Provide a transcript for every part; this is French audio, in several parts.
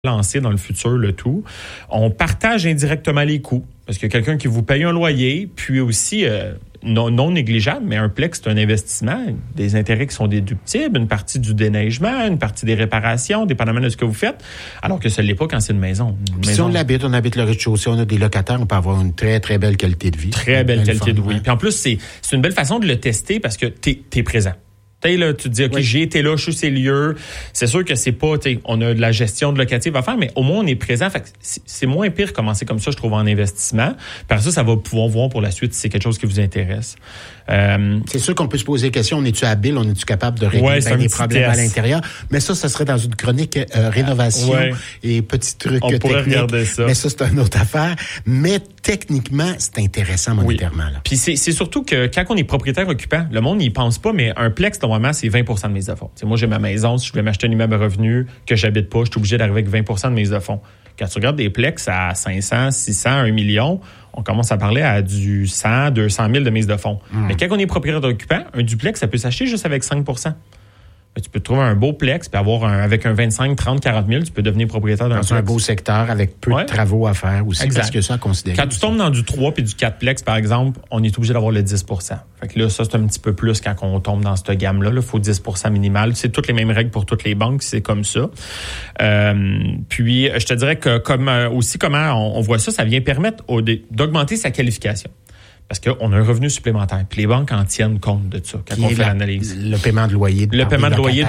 lancer dans le futur le tout. On partage indirectement les coûts parce qu'il y a quelqu'un qui vous paye un loyer, puis aussi non négligeable, mais un plex, c'est un investissement, des intérêts qui sont déductibles, une partie du déneigement, une partie des réparations, dépendamment de ce que vous faites, alors que ce n'est pas quand c'est une maison. Si on habite le rez-de-chaussée, on a des locataires, on peut avoir une très, très belle qualité de vie. Très belle qualité de vie. Puis en plus, c'est une belle façon de le tester parce que t'es présent. Là, tu te dis, OK, j'ai été là, je suis ces lieux. C'est sûr que c'est pas, on a de la gestion de locative à faire, mais au moins, on est présent. Fait que c'est moins pire commencer comme ça, je trouve, en investissement. Par ça va pouvoir voir pour la suite si c'est quelque chose qui vous intéresse. C'est sûr qu'on peut se poser des questions. On est-tu habile? On est-tu capable de régler des problèmes à l'intérieur? Mais ça serait dans une chronique rénovation et petits trucs techniques. On pourrait regarder ça. Mais ça, c'est une autre affaire. Mais techniquement, c'est intéressant monétairement. Là. Puis c'est surtout que quand on est propriétaire occupant, le monde n'y pense pas, mais un plex, normalement, c'est 20% de mise de fonds. T'sais, moi, j'ai ma maison. Si je voulais m'acheter un immeuble à revenu que j'habite pas, je suis obligé d'arriver avec 20% de mise de fonds. Quand tu regardes des plex à 500, 600, 1 million, on commence à parler à du 100, 200 000 de mise de fonds. Mais quand on est propriétaire occupant, un duplex, ça peut s'acheter juste avec 5%. Tu peux trouver un beau plex, puis avec un 25, 30, 40 000, tu peux devenir propriétaire d'un plex. Dans un beau secteur avec peu de travaux à faire aussi. Exact. Parce que ça à considérer. Quand tu tombes dans du 3 puis du 4 plex, par exemple, on est obligé d'avoir le 10%. Fait que là, ça, c'est un petit peu plus quand on tombe dans cette gamme-là. Il faut 10% minimal. C'est toutes les mêmes règles pour toutes les banques, c'est comme ça. Puis, je te dirais que comment on voit ça, ça vient permettre d'augmenter sa qualification. Parce qu'on a un revenu supplémentaire. Puis les banques en tiennent compte de ça quand on fait l'analyse. Le paiement de loyer. Le paiement de loyer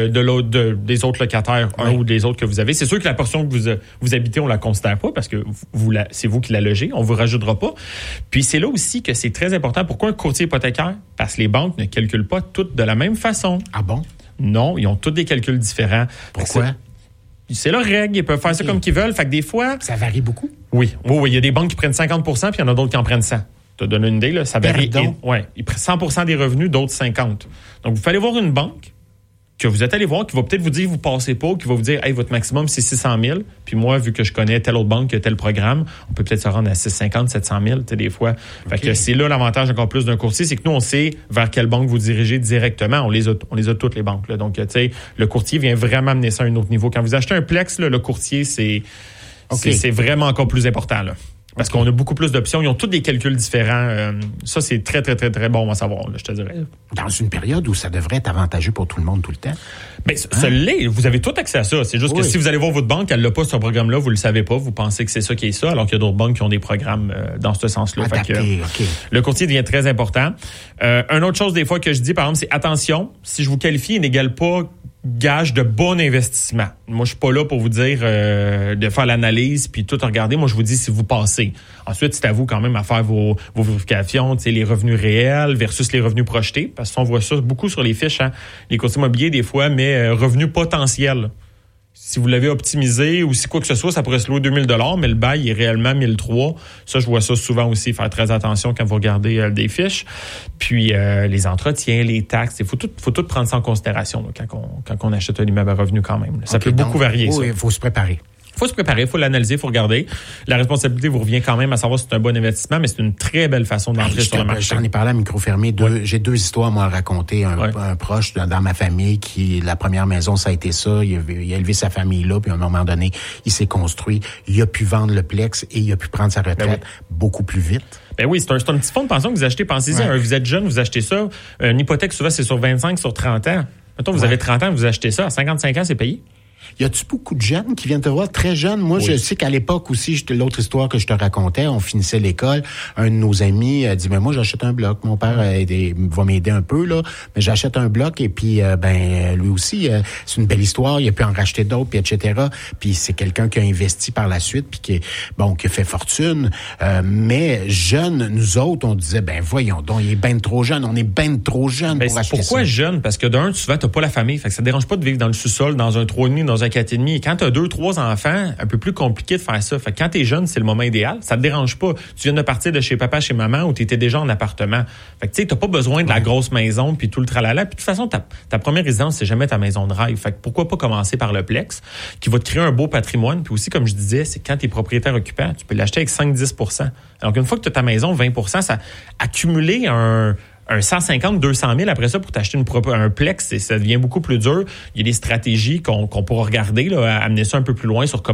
des autres locataires, un ou des autres que vous avez. C'est sûr que la portion que vous habitez, on la considère pas parce que c'est vous qui la logez. On vous rajoutera pas. Puis c'est là aussi que c'est très important. Pourquoi un courtier hypothécaire? Parce que les banques ne calculent pas toutes de la même façon. Ah bon? Non, ils ont tous des calculs différents. Pourquoi? C'est leur règle. Ils peuvent faire ça comme qu'ils veulent. Fait que des fois... Ça varie beaucoup? Oui. Il y a des banques qui prennent 50 puis il y en a d'autres qui en prennent 100. Tu as donné une idée, là, ça varie. Ils prennent 100% des revenus, d'autres 50%. Donc, vous fallait voir une banque que vous êtes allé voir, qui va peut-être vous dire vous passez pas, qui va vous dire, hey, votre maximum, c'est 600 000. Puis moi, vu que je connais telle autre banque, tel programme, on peut peut-être se rendre à 650, 700 000, des fois. Fait que c'est là l'avantage encore plus d'un courtier, c'est que nous, on sait vers quelle banque vous dirigez directement. On les a toutes les banques, là. Donc, tu sais, le courtier vient vraiment amener ça à un autre niveau. Quand vous achetez un plex, là, le courtier, c'est vraiment encore plus important, là. Parce qu'on a beaucoup plus d'options. Ils ont tous des calculs différents. Ça, c'est très, très, très, très bon à savoir, là, je te dirais. Dans une période où ça devrait être avantageux pour tout le monde tout le temps. Bien, ça l'est. Vous avez tout accès à ça. C'est juste que si vous allez voir votre banque, elle l'a pas, ce programme-là, vous le savez pas. Vous pensez que c'est ça qui est ça, alors qu'il y a d'autres banques qui ont des programmes dans ce sens-là. Adapté, le courtier devient très important. Une autre chose, des fois, que je dis, par exemple, c'est attention, si je vous qualifie, il n'égale pas gage de bon investissement. Moi, je suis pas là pour vous dire de faire l'analyse puis tout regarder. Moi, je vous dis si vous passez. Ensuite, c'est à vous quand même à faire vos vérifications, tu sais, les revenus réels versus les revenus projetés. Parce qu'on voit ça beaucoup sur les fiches, hein. Les courtiers immobiliers, des fois, mais revenus potentiels. Si vous l'avez optimisé ou si quoi que ce soit, ça pourrait se louer 2 000 $, mais le bail est réellement 1 300 $. Ça, je vois ça souvent aussi, faire très attention quand vous regardez des fiches. Puis les entretiens, les taxes, il faut tout prendre ça en considération là, quand on achète un immeuble à revenu quand même. Ça peut beaucoup varier. Il faut se préparer. Il faut se préparer, il faut l'analyser, il faut regarder. La responsabilité vous revient quand même à savoir si c'est un bon investissement, mais c'est une très belle façon d'entrer sur le marché. J'en ai parlé à micro fermé. J'ai 2 histoires, moi, à raconter. Un proche dans ma famille qui, la première maison, ça a été ça. Il a élevé sa famille là, puis à un moment donné, il s'est construit. Il a pu vendre le plex et il a pu prendre sa retraite beaucoup plus vite. Ben oui, c'est un petit fonds de pension que vous achetez. Pensez-y, vous êtes jeune, vous achetez ça. Une hypothèque, souvent, c'est sur 25, sur 30 ans. Mettons, vous avez 30 ans, vous achetez ça. À 55 ans, c'est payé. Y a-tu beaucoup de jeunes qui viennent te voir, très jeunes? Moi, je sais qu'à l'époque aussi, l'autre histoire que je te racontais, on finissait l'école, un de nos amis a dit, mais moi, j'achète un bloc. Mon père va m'aider un peu, là, mais j'achète un bloc et puis, lui aussi, c'est une belle histoire, il a pu en racheter d'autres, puis etc. Puis c'est quelqu'un qui a investi par la suite, puis qui a fait fortune. Mais jeune, nous autres, on disait, voyons donc, il est ben trop jeune, on est ben trop jeune pour acheter ça. Pourquoi jeune? Parce que d'un, souvent, t'as pas la famille, fait que ça te dérange pas de vivre dans le sous-sol, dans un 3,5, dans un 4,5. Et quand tu as 2-3 enfants, un peu plus compliqué de faire ça. Fait que quand tu es jeune, c'est le moment idéal. Ça te dérange pas. Tu viens de partir de chez papa, chez maman, ou tu étais déjà en appartement. Fait que tu sais, t'as pas besoin de la grosse maison puis tout le tralala. Puis de toute façon, ta première résidence, c'est jamais ta maison de rêve. Fait que pourquoi pas commencer par le plex, qui va te créer un beau patrimoine. Puis aussi, comme je disais, c'est quand tu es propriétaire occupant, tu peux l'acheter avec 5-10%. Alors qu'une fois que tu as ta maison, 20%, ça accumuler un 150, 200 000 après ça pour t'acheter un Plex, ça devient beaucoup plus dur. Il y a des stratégies qu'on pourra regarder, là, amener ça un peu plus loin sur comment